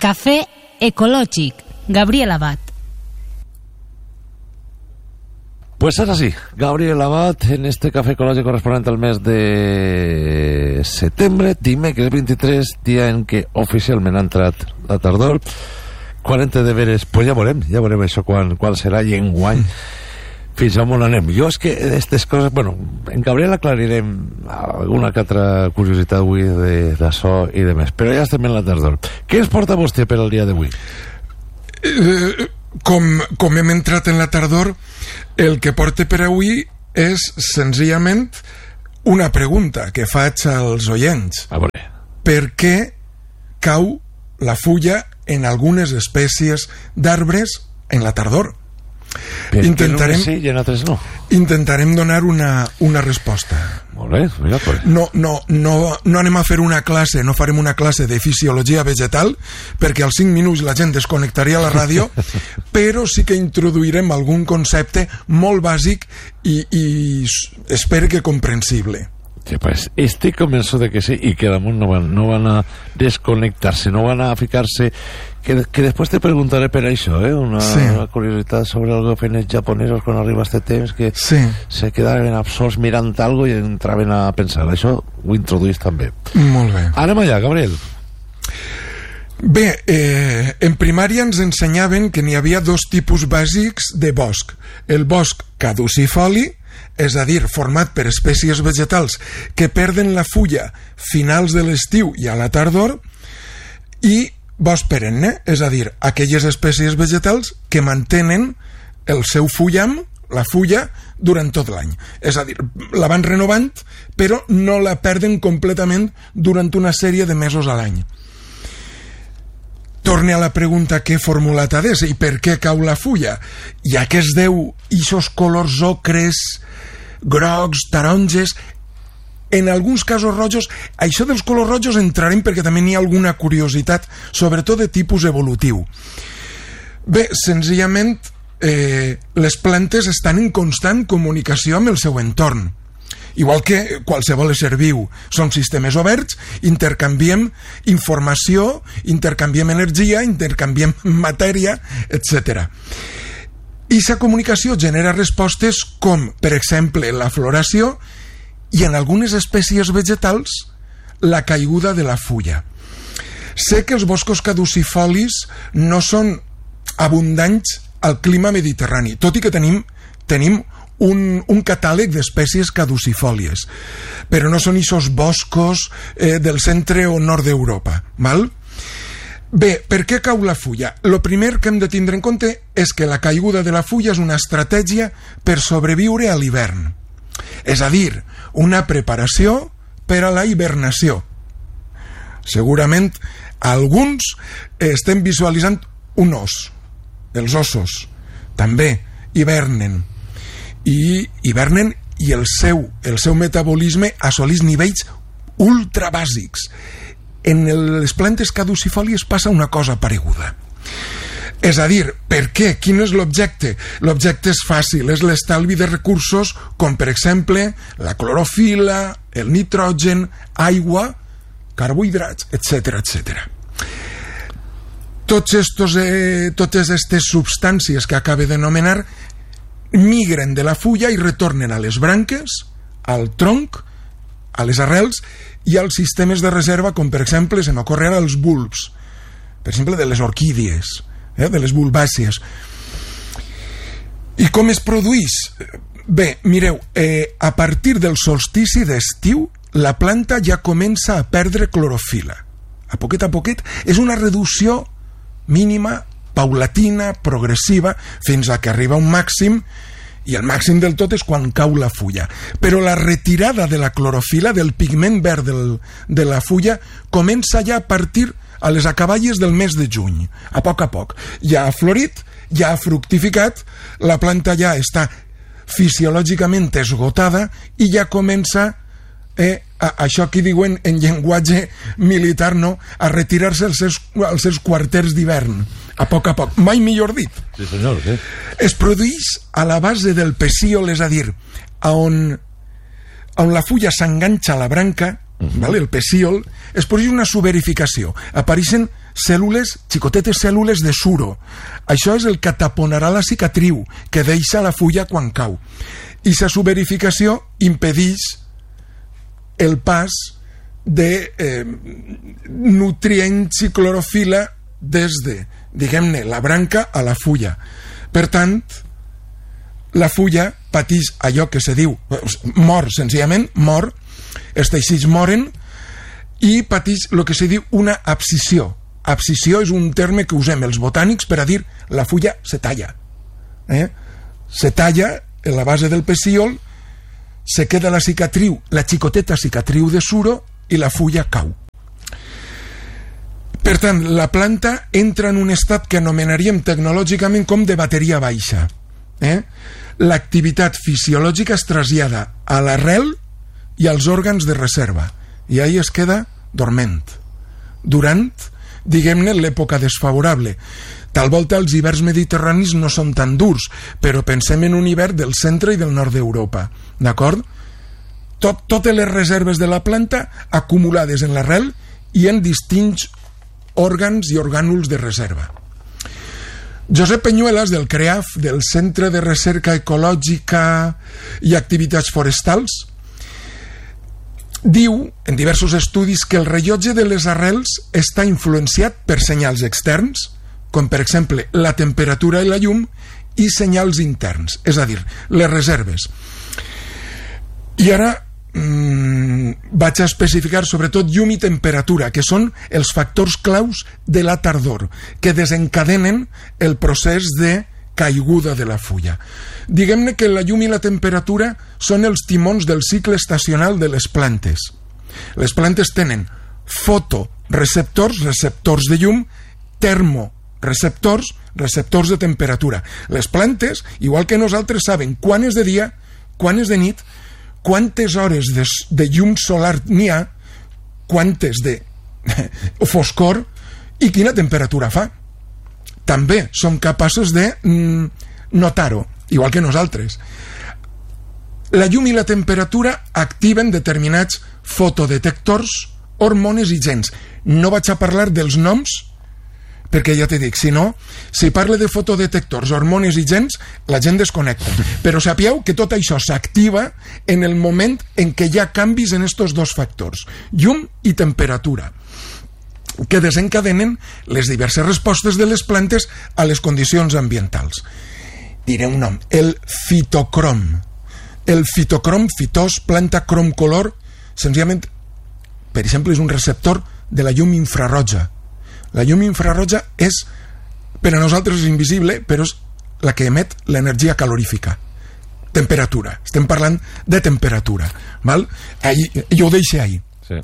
Café ecològic, Gabriel Abad. Pues ahora sí, Gabriel Abad en este café ecológico correspondiente al mes de setembre, dimecres 23, dia en què oficialment ha entrat la tardor. 40 deberes, pues ja veurem això quan serà i enguany fins on anem. Jo és que d'aquestes coses, bueno, en Gabriel aclarirem alguna que altra curiositat avui d'això i de més, però ja estem en la tardor. Què ens porta vostè per al dia d'avui? Com hem entrat en la tardor, el que porta per avui és senzillament una pregunta que faig als oients. A veure. Per què cau la fulla en algunes espècies d'arbres en la tardor? Intentarem, sí, i en altres no. Intentarem donar una resposta. Molt bé, mira, pues. No anem a fer una classe, no farem una classe de fisiologia vegetal, perquè als 5 minuts la gent desconnectaria la ràdio, però sí que introduirem algun concepte molt bàsic i espero que comprensible. Sí, pues estic convençut de que sí, i que damunt no van a desconnectar-se, no van a ficar-se, que després te preguntaré per això, una curiositat sobre algo que feien els japonesos quan arriba este temps, que se quedaven absorts mirant algo i entraven a pensar. Això ho introduïs també. Molt bé. Anem allà, Gabriel. Bé, en primària ens ensenyaven que n'hi havia 2 tipus bàsics de bosc. El bosc caducifoli, és a dir, format per espècies vegetals que perden la fulla finals de l'estiu i a la tardor, i bosc perenne, és a dir, aquelles espècies vegetals que mantenen el seu fullam, la fulla, durant tot l'any. És a dir, la van renovant, però no la perden completament durant una sèrie de mesos a l'any. Torne a la pregunta que he formulat adés, i per què cau la fulla? I a què es deu ixos colors ocres, grocs, taronges, en alguns casos rojos? Això dels colors rojos entrarem perquè també n'hi ha alguna curiositat, sobretot de tipus evolutiu. Bé, senzillament les plantes estan en constant comunicació amb el seu entorn, igual que qualsevol ésser viu. Són sistemes oberts, intercanviem informació, intercanviem energia, intercanviem matèria, etc. I aquesta comunicació genera respostes com, per exemple, la floració i en algunes espècies vegetals la caiguda de la fulla. Sé que els boscos caducifolis no són abundants al clima mediterrani, tot i que tenim un catàleg d'espècies caducifòlies, però no són aquests boscos del centre o nord d'Europa, val? Bé, per què cau la fulla? El primer que hem de tindre en compte és que la caiguda de la fulla és una estratègia per sobreviure a l'hivern. És a dir, una preparació per a la hibernació. Segurament alguns estem visualitzant un os. Els ossos també hibernen. I el seu metabolisme assoleix nivells ultra bàsics. En les plantes caducifòlies passa una cosa pareguda. És a dir, per què? Quin és l'objecte? L'objecte és fàcil, és l'estalvi de recursos com, per exemple, la clorofila, el nitrogen, aigua, carbohidrats, etc. Totes aquestes substàncies que acabe d'anomenar migren de la fulla i retornen a les branques, al tronc, a les arrels i als sistemes de reserva, com per exemple se m'ocorre ara els bulbs, per exemple de les orquídies, de les bulbàcies. I com es produeix? Bé, mireu, a partir del solstici d'estiu la planta ja comença a perdre clorofila. A poquet és una reducció mínima, paulatina, progressiva, fins a que arriba a un màxim, i el màxim del tot és quan cau la fulla. Però la retirada de la clorofila, del pigment verd de la fulla, comença ja a partir a les acaballes del mes de juny, a poc. Ja ha florit, ja ha fructificat, la planta ja està fisiològicament esgotada i ja comença això que diuen en llenguatge militar, no? A retirar-se als seus quarters d'hivern, a poc. Mai millor dit. Sí, senyor, sí. Es produeix a la base del pecíol, és a dir, on la fulla s'enganxa a la branca, el pecíol, es produeix una suberificació. Apareixen cèl·lules, xicotetes cèl·lules de suro. Això és el que taponarà la cicatriu que deixa la fulla quan cau. I la suberificació impedeix el pas de nutrients i clorofila des de, diguem-ne, la branca a la fulla. Per tant, la fulla pateix allò que se diu mor, senzillament mor, els teixits moren i pateix el que se diu una abscissió. Abscissió és un terme que usem els botànics per a dir la fulla se talla. Se talla en la base del pecíol, se queda la cicatriu, la xicoteta cicatriu de suro, i la fulla cau. Per tant, la planta entra en un estat que anomenaríem tecnològicament com de bateria baixa. L'activitat fisiològica es trasllada a l'arrel i als òrgans de reserva, i ahí es queda dorment durant, diguem-ne, l'època desfavorable. Tal volta els hiverns mediterranis no són tan durs, però pensem en un hivern del centre i del nord d'Europa, d'acord? Totes les reserves de la planta acumulades en l'arrel i en distints òrgans i orgànuls de reserva. Josep Peñuelas, del CREAF, del Centre de Recerca Ecològica i Activitats Forestals, diu en diversos estudis que el rellotge de les arrels està influenciat per senyals externs, com per exemple la temperatura i la llum, i senyals interns, és a dir, les reserves. I ara vaig a especificar sobretot llum i temperatura, que són els factors claus de la tardor, que desencadenen el procés de caiguda de la fulla. Diguem-ne que la llum i la temperatura són els timons del cicle estacional de les plantes. Les plantes tenen fotoreceptors, receptors de llum, termoreceptors, receptors de temperatura. Les plantes, igual que nosaltres, saben quan és de dia, quan és de nit, quantes hores de llum solar n'hi ha, quantes de foscor i quina temperatura fa. També som capaços de notar-ho, igual que nosaltres. La llum i la temperatura activen determinats fotodetectors, hormones i gens. No vaig a parlar dels noms, perquè ja t'he dit, si no, si parle de fotodetectors, hormones i gens, la gent desconnecta. Però sapieu que tot això s'activa en el moment en què hi ha canvis en estos dos factors, llum i temperatura, que desencadenen les diverses respostes de les plantes a les condicions ambientals. Diré un nom, el fitocrom. El fitocrom, fitós, planta crom color, senzillament, per exemple, és un receptor de la llum infrarroja. La llum infrarroja és, per a nosaltres és invisible, però és la que emet l'energia calorífica. Temperatura. Estem parlant de temperatura. Val? Jo ho deixo ahí. Sí.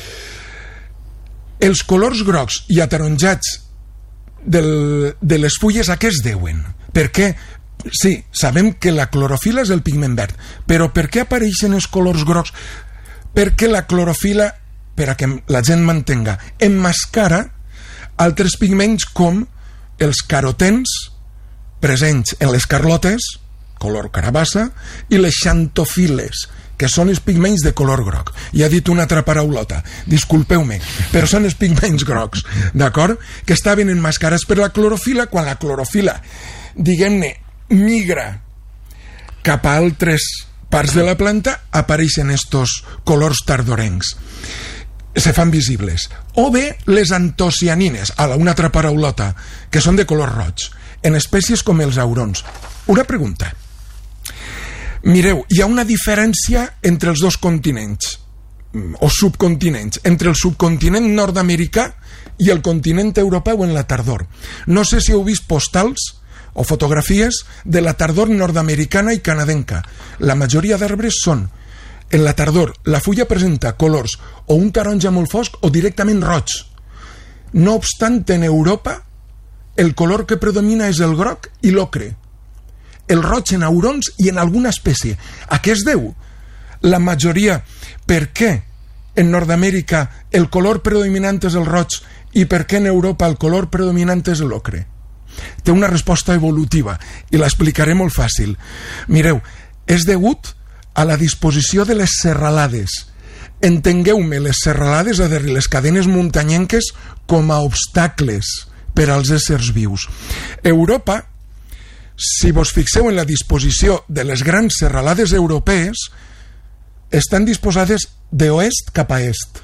Els colors grocs i ataronjats de les fulles a què es deuen? Perquè, sí, sabem que la clorofila és el pigment verd, però per què apareixen els colors grocs? Perquè la clorofila, per a que la gent m'entenga, emmascara altres pigments com els carotens presents en les carlotes, color carabassa, i les xantofiles, que són els pigments de color groc. Ja he dit una altra paraulota, disculpeu-me, però són els pigments grocs, d'acord? Que estaven emmascarats per la clorofila, quan la clorofila, diguem-ne, migra cap a altres parts de la planta, apareixen estos colors tardorencs. Se fan visibles. O bé les antocianines, una altra paraulota, que són de color roig, en espècies com els aurons. Una pregunta. Mireu, hi ha una diferència entre els dos continents, o subcontinents, entre el subcontinent nord-americà i el continent europeu en la tardor. No sé si heu vist postals o fotografies de la tardor nord-americana i canadenca. La majoria d'arbres són, en la tardor, la fulla presenta colors o un taronja molt fosc o directament roig. No obstant, en Europa, el color que predomina és el groc i l'ocre. El roig en aurons i en alguna espècie. A què es deu? La majoria. Per què en Nord-Amèrica el color predominant és el roig i per què en Europa el color predominant és l'ocre? Té una resposta evolutiva i l'explicaré molt fàcil. Mireu, és degut a la disposició de les serralades. entengueu-me les serralades, és a dir, les cadenes muntanyenques, com a obstacles per als éssers vius. Europa, si vos fixeu en la disposició de les grans serralades europees, estan disposades d'oest cap a est.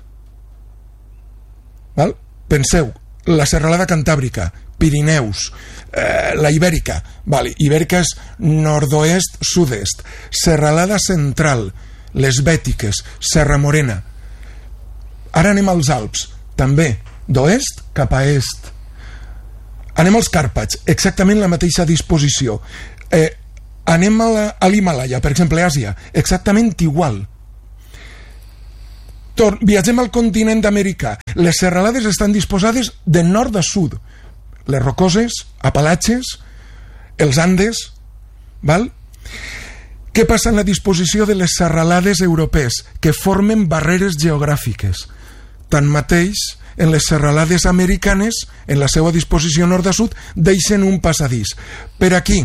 Val? Penseu, la serralada cantàbrica, Pirineus, la Ibèrica, vale. Ibèrica és nord-oest, sud-est. Serralada central, les Bètiques, Serra Morena. Ara anem als Alps, també, d'oest cap a est. Anem als Càrpats, exactament la mateixa disposició. Anem a l'Himàlaia, per exemple, Àsia, exactament igual. Viatgem al continent americà. Les serralades estan disposades de nord a sud. Les Rocoses, Apalatxes, els Andes, val? Què passa en la disposició de les serralades europees? Que formen barreres geogràfiques. Tanmateix, en les serralades americanes, en la seva disposició nord a sud, deixen un passadís. Per aquí,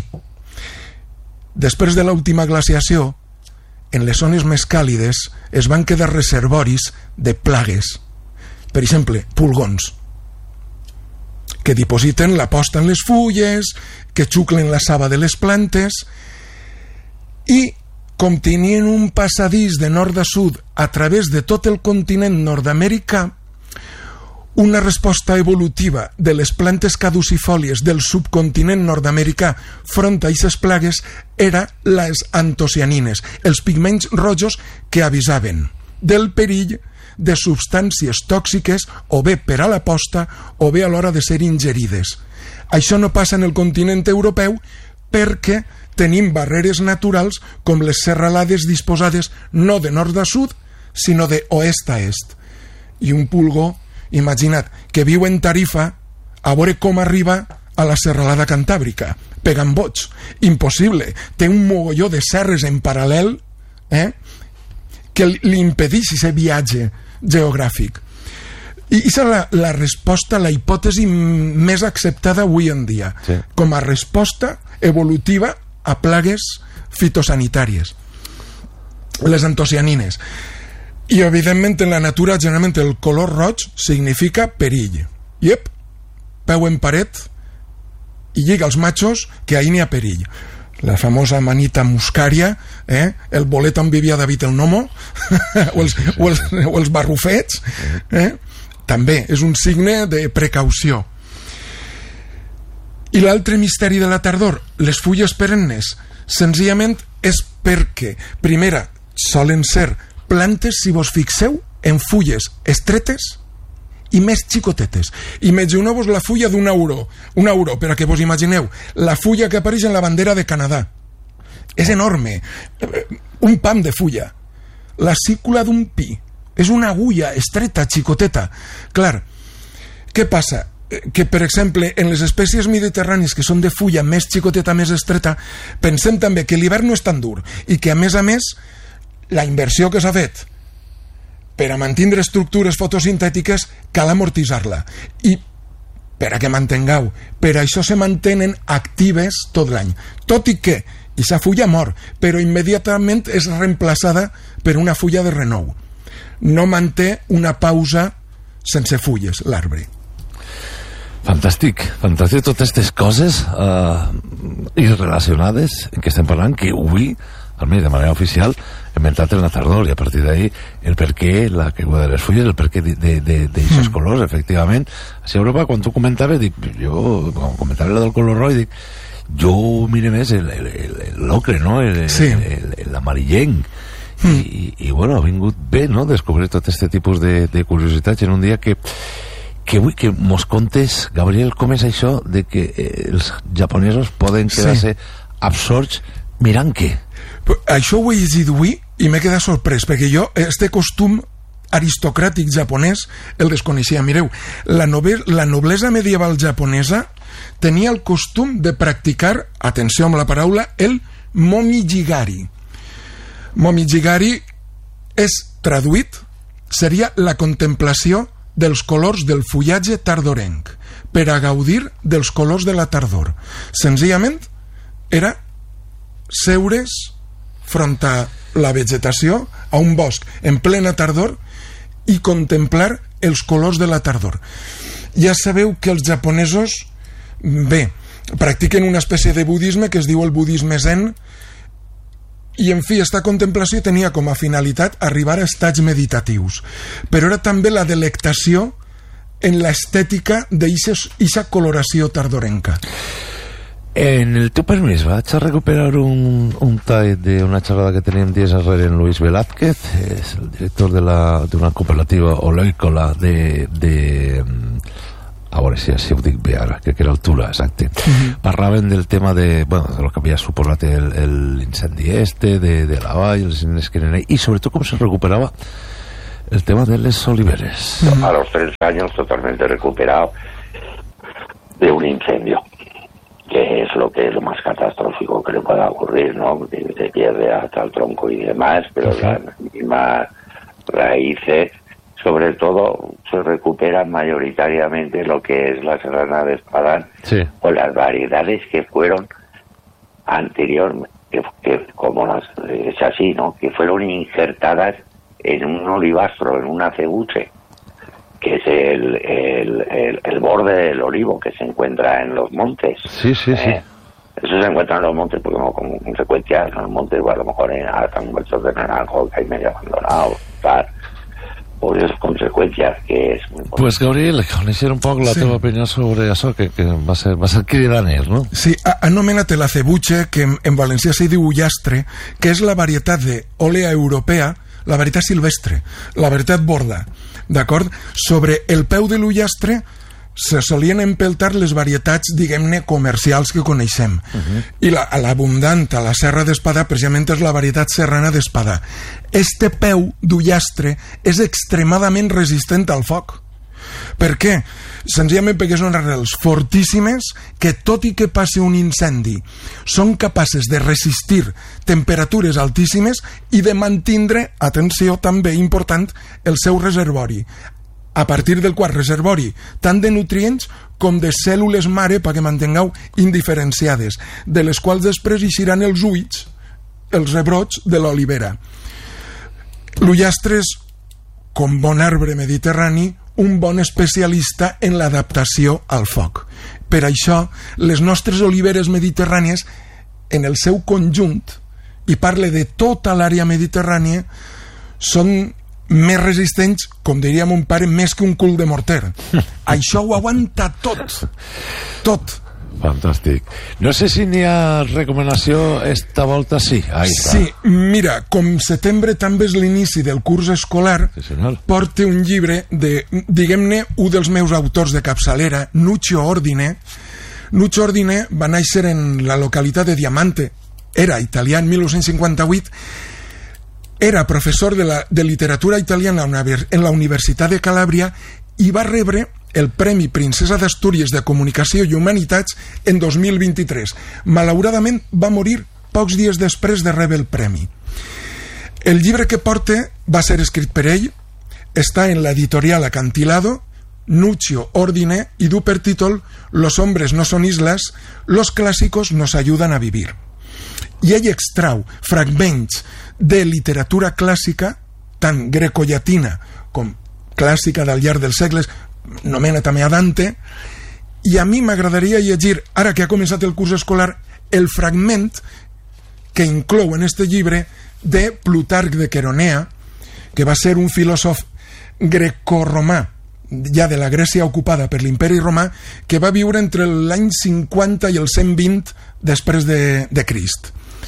després de l'última glaciació, en les zones més càlides es van quedar reservoris de plagues. Per exemple, pulgons, que dipositen la posta en les fulles, que xuclen la saba de les plantes, i com tenien un passadís de nord a sud a través de tot el continent nord-americà, una resposta evolutiva de les plantes caducifòlies del subcontinent nord-americà front a aquestes plagues era les antocianines, els pigments rojos que avisaven del perill de substàncies tòxiques o bé per a la posta o bé a l'hora de ser ingerides. Això no passa en el continent europeu perquè tenim barreres naturals com les serralades disposades no de nord a sud sinó de oest a est. I un pulgó, imagina't, que viu en Tarifa, a veure com arriba a la serralada cantàbrica, pegant boig. Impossible. Té un mogolló de serres en paral·lel que li impedeixi aquest viatge geogràfic. I aquesta és la resposta, la hipòtesi més acceptada avui en dia, sí, com a resposta evolutiva a plagues fitosanitàries. Les antocianines. I evidentment en la natura generalment el color roig significa perill. Iep, peu en paret i lliga els machos que ahir n'hi ha perill. La famosa manita muscària, el bolet on vivia David el Nomo o els barrufets, també és un signe de precaució. I l'altre misteri de la tardor, les fulles perennes, senzillament és perquè, primera, solen ser plantes, si vos fixeu, en fulles estretes i més xicotetes. Imagineu-vos la fulla d'un auró, un auró, per a que vos imagineu, la fulla que apareix en la bandera de Canadà. És enorme, un pam de fulla. La sícula d'un pi, és una agulla estreta, xicoteta. Clar, què passa? Que, per exemple, en les espècies mediterrànies que són de fulla més xicoteta, més estreta, pensem també que l'hivern no és tan dur i que, a més, la inversió que s'ha fet per a mantenir estructures fotosintètiques cal amortitzar-la. I per a que mantengueu, per això se mantenen actives tot l'any. Tot i que aquesta fulla mor, però immediatament és reemplaçada per una fulla de renou. No manté una pausa sense fulles, l'arbre. Fantàstic, fantàstic totes aquestes coses i relacionades que estem parlant, que avui, almenys de manera oficial, hem entrat en la tardor i a partir d'ahí el perquè, la caiguda de les fulles, el perquè d'aixòs colors, efectivament. A Europa, quan tu comentaves, quan comentaves la del color roig, dic, jo mire més l'ocre, no? L'amarillenc. I bueno, ha vingut bé, no?, descobrir tot aquest tipus de curiositats en un dia que vull que mos contes, Gabriel, com és això de que els japonesos poden quedar-se absorts mirant què? Això ho he llegit avui i m'he quedat sorprès, perquè jo este costum aristocràtic japonès el desconeixia. Mireu, la noblesa medieval japonesa tenia el costum de practicar, atenció amb la paraula, el momijigari. Momijigari és traduït, seria la contemplació dels colors del fullatge tardorenc per a gaudir dels colors de la tardor. Senzillament era seure's front a la vegetació a un bosc en plena tardor i contemplar els colors de la tardor. Ja sabeu que els japonesos, practiquen una espècie de budisme que es diu el budisme zen, i en fi, esta contemplació tenia com a finalitat arribar a estats meditatius, però era també la delectació en l'estètica d'eixa coloració tardorenca. En el teu permís vaig a recuperar un tall d'una xerrada que teníem dies enrere en Luis Velázquez, és el director d'una cooperativa oleícola de a veure si ho dic bé ara, que era Altura, exacte. Parlaven del tema de lo que havia suposat l'incendi de la vall, els incendis que eren ahí, i sobretot com se recuperava el tema de les oliveres. A los 3 años totalmente recuperado de un incendio, que es lo más catastrófico que le pueda ocurrir, ¿no? Que se pierde hasta el tronco y demás, pero las mismas raíces, sobre todo, se recuperan mayoritariamente lo que es la serrana de Espadán, o las variedades que fueron anteriormente, que como es así, ¿no? Que fueron injertadas en un olivastro, en un acebuche, que es el borde del olivo que se encuentra en los montes. Sí. Eso se encuentra en los montes porque como consecuencia en los montes, a lo mejor están muertos de naranjo que hay medio abandonados, tal. Por esas conseqüències que és... Pues Gabriel, conèixer un poc la teva opinió sobre això, que va ser cridaner, no? Sí, anomena't el acebuche, que en valencià s'hi diu ullastre, que és la varietat d'òlea europea, la varietat silvestre, la varietat borda, d'acord? Sobre el peu de l'ullastre se solien empeltar les varietats, diguem-ne, comercials que coneixem. I l'abundant a la Serra d'Espadà precisament és la varietat serrana d'Espadà. Este peu d'ullastre és extremadament resistent al foc. Per què? Senzillament perquè són arrels fortíssimes que, tot i que passi un incendi, són capaces de resistir temperatures altíssimes i de mantindre, atenció també important, el seu reservori, a partir del qual reservori tant de nutrients com de cèl·lules mare, perquè mantingueu indiferenciades, de les quals després eixiran els ulls, els rebrots de l'olivera. L'ullastre és, com bon arbre mediterrani, un bon especialista en l'adaptació al foc. Per això, les nostres oliveres mediterrànies, en el seu conjunt, i parle de tota l'àrea mediterrània, són més resistents, com diria mon pare, més que un cul de morter. Això ho aguanta tot. Fantàstic. No sé si n'hi ha recomanació esta volta, sí. Sí, mira, com setembre també és l'inici del curs escolar, porta un llibre de, diguem-ne, un dels meus autors de capçalera, Nuccio Ordine. Nuccio Ordine va néixer en la localitat de Diamante, era italià en 1958, era professor de literatura italiana en la Universitat de Calàbria i va rebre el Premi Princesa d'Astúries de Comunicació i Humanitats en 2023. Malauradament va morir pocs dies després de rebre el premi. El llibre que porta va ser escrit per ell, està en l'editorial Acantilado, Nuccio Ordine, i du per títol Los hombres no son islas, los clásicos nos ayudan a vivir. I ell extrau fragments de literatura clàssica, tant grecollatina com clàssica del llarg dels segles, nomena també a Dante, i a mi m'agradaria llegir, ara que ha començat el curs escolar, el fragment que inclou en este llibre de Plutarc de Queronea, que va ser un filòsof grecoromà, ja de la Grècia ocupada per l'imperi romà, que va viure entre l'any 50 i el 120 després de Crist.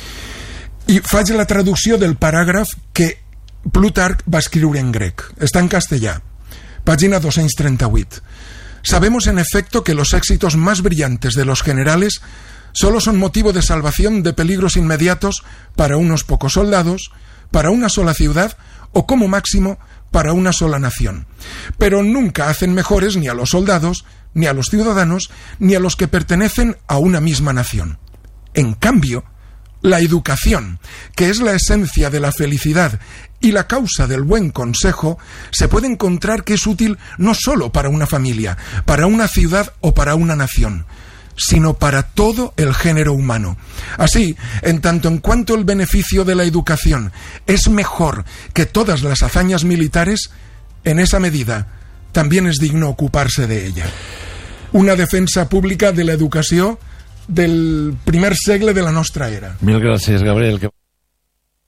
I faig la traducció del paràgraf que Plutarc va escriure en grec. Está en castellà. Página 238. Sabemos en efecto que los éxitos más brillantes de los generales solo son motivo de salvación de peligros inmediatos para unos pocos soldados, para una sola ciudad o como máximo para una sola nación. Pero nunca hacen mejores ni a los soldados, ni a los ciudadanos, ni a los que pertenecen a una misma nación. En cambio, la educación, que es la esencia de la felicidad y la causa del buen consejo, se puede encontrar que es útil no solo para una familia, para una ciudad o para una nación, sino para todo el género humano. Así, en tanto en cuanto el beneficio de la educación es mejor que todas las hazañas militares, en esa medida también és digno ocuparse de ella. Una defensa pública de l'educació del primer segle de la nostra era. Mil gràcies, Gabriel.